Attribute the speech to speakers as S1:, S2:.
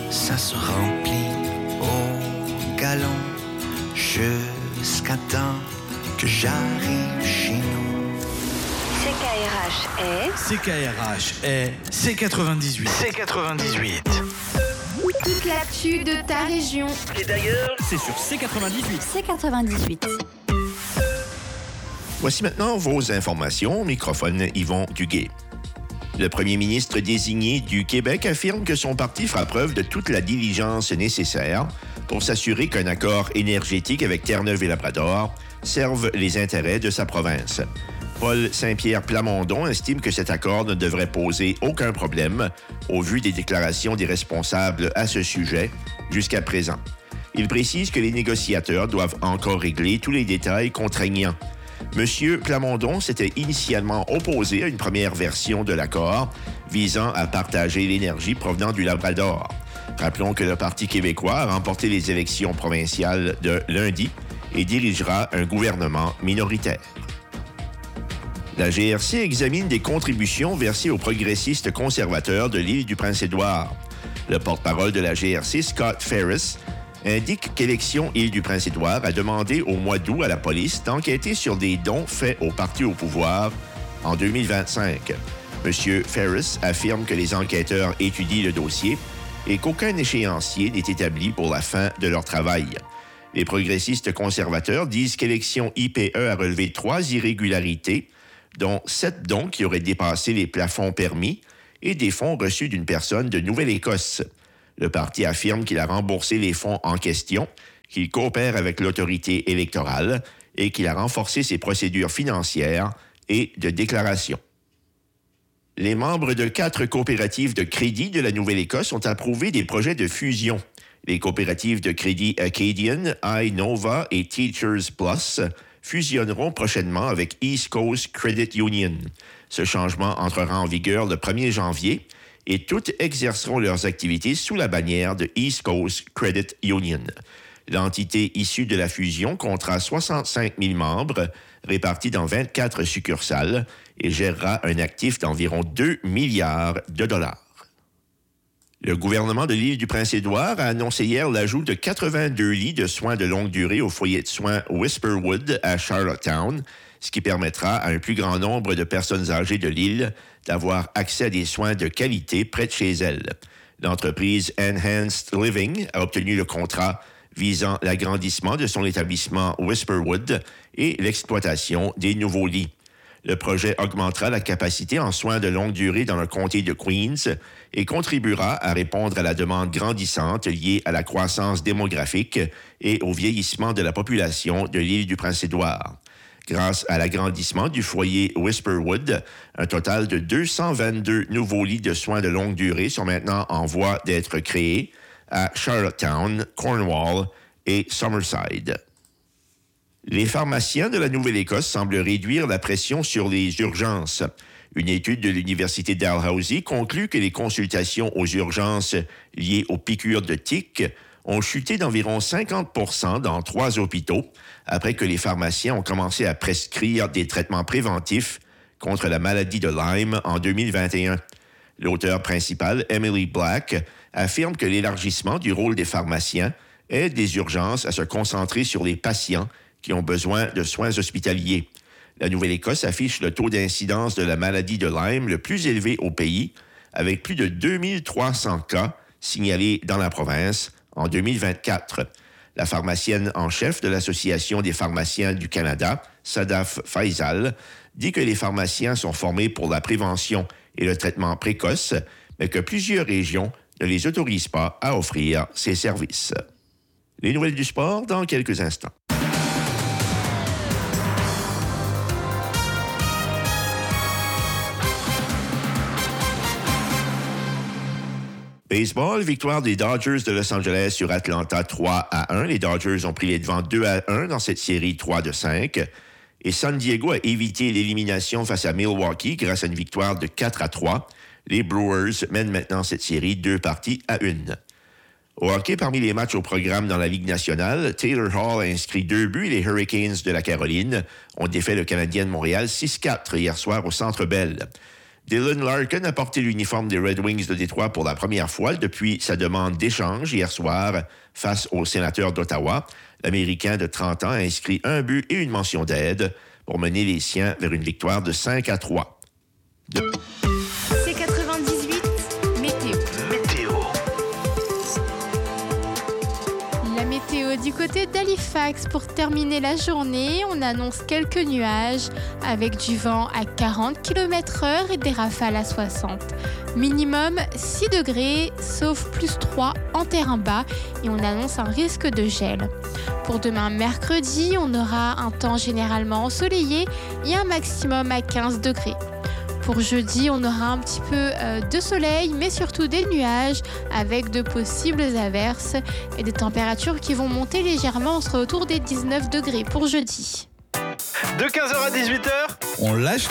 S1: ça se remplit au galon jusqu'à temps que j'arrive chez nous.
S2: CKRH est C98.
S3: C98.
S4: Toute l'actu de ta région.
S3: Et d'ailleurs, c'est sur C98.
S4: C98.
S5: Voici maintenant vos informations. Au microphone, Yvon Duguay. Le premier ministre désigné du Québec affirme que son parti fera preuve de toute la diligence nécessaire pour s'assurer qu'un accord énergétique avec Terre-Neuve et Labrador serve les intérêts de sa province. Paul Saint-Pierre Plamondon estime que cet accord ne devrait poser aucun problème au vu des déclarations des responsables à ce sujet jusqu'à présent. Il précise que les négociateurs doivent encore régler tous les détails contraignants. M. Plamondon s'était initialement opposé à une première version de l'accord visant à partager l'énergie provenant du Labrador. Rappelons que le Parti québécois a remporté les élections provinciales de lundi et dirigera un gouvernement minoritaire. La GRC examine des contributions versées aux progressistes conservateurs de l'île du Prince-Édouard. Le porte-parole de la GRC, Scott Ferris, indique qu'Élection Île-du-Prince-Édouard a demandé au mois d'août à la police d'enquêter sur des dons faits au parti au pouvoir en 2025. M. Ferris affirme que les enquêteurs étudient le dossier et qu'aucun échéancier n'est établi pour la fin de leur travail. Les progressistes conservateurs disent qu'Élection IPE a relevé 3 irrégularités, dont 7 dons qui auraient dépassé les plafonds permis et des fonds reçus d'une personne de Nouvelle-Écosse. Le parti affirme qu'il a remboursé les fonds en question, qu'il coopère avec l'autorité électorale et qu'il a renforcé ses procédures financières et de déclaration. Les membres de 4 coopératives de crédit de la Nouvelle-Écosse ont approuvé des projets de fusion. Les coopératives de crédit Acadian, iNova et Teachers Plus fusionneront prochainement avec East Coast Credit Union. Ce changement entrera en vigueur le 1er janvier et toutes exerceront leurs activités sous la bannière de East Coast Credit Union. L'entité issue de la fusion comptera 65 000 membres répartis dans 24 succursales et gérera un actif d'environ 2 milliards de dollars. Le gouvernement de l'île du Prince-Édouard a annoncé hier l'ajout de 82 lits de soins de longue durée au foyer de soins Whisperwood à Charlottetown, ce qui permettra à un plus grand nombre de personnes âgées de l'île d'avoir accès à des soins de qualité près de chez elles. L'entreprise Enhanced Living a obtenu le contrat visant l'agrandissement de son établissement Whisperwood et l'exploitation des nouveaux lits. Le projet augmentera la capacité en soins de longue durée dans le comté de Queens et contribuera à répondre à la demande grandissante liée à la croissance démographique et au vieillissement de la population de l'île du Prince-Édouard. Grâce à l'agrandissement du foyer Whisperwood, un total de 222 nouveaux lits de soins de longue durée sont maintenant en voie d'être créés à Charlottetown, Cornwall et Summerside. Les pharmaciens de la Nouvelle-Écosse semblent réduire la pression sur les urgences. Une étude de l'Université Dalhousie conclut que les consultations aux urgences liées aux piqûres de tiques ont chuté d'environ 50 % dans 3 hôpitaux après que les pharmaciens ont commencé à prescrire des traitements préventifs contre la maladie de Lyme en 2021. L'auteure principale, Emily Black, affirme que l'élargissement du rôle des pharmaciens aide les urgences à se concentrer sur les patients qui ont besoin de soins hospitaliers. La Nouvelle-Écosse affiche le taux d'incidence de la maladie de Lyme le plus élevé au pays, avec plus de 2300 cas signalés dans la province en 2024. La pharmacienne en chef de l'Association des pharmaciens du Canada, Sadaf Faisal, dit que les pharmaciens sont formés pour la prévention et le traitement précoce, mais que plusieurs régions ne les autorisent pas à offrir ces services. Les nouvelles du sport dans quelques instants. Baseball, victoire des Dodgers de Los Angeles sur Atlanta 3-1. Les Dodgers ont pris les devants 2-1 dans cette série 3-5. Et San Diego a évité l'élimination face à Milwaukee grâce à une victoire de 4-3. Les Brewers mènent maintenant cette série 2-1. Au hockey, parmi les matchs au programme dans la Ligue nationale, Taylor Hall a inscrit 2 buts et les Hurricanes de la Caroline ont défait le Canadien de Montréal 6-4 hier soir au Centre Bell. Dylan Larkin a porté l'uniforme des Red Wings de Détroit pour la première fois depuis sa demande d'échange hier soir face aux Sénateurs d'Ottawa. L'Américain de 30 ans a inscrit un but et une mention d'aide pour mener les siens vers une victoire de 5-3.
S4: C98, météo. La météo du côté d'Halifax. Pour terminer la journée, on annonce quelques nuages avec du vent à 40 km/h et des rafales à 60. Minimum 6 degrés, sauf plus 3 en terrain bas, et on annonce un risque de gel. Pour demain mercredi, on aura un temps généralement ensoleillé et un maximum à 15 degrés. Pour jeudi, on aura un petit peu de soleil, mais surtout des nuages avec de possibles averses et des températures qui vont monter légèrement. On sera autour des 19 degrés pour jeudi.
S2: De 15h à 18h, on lâche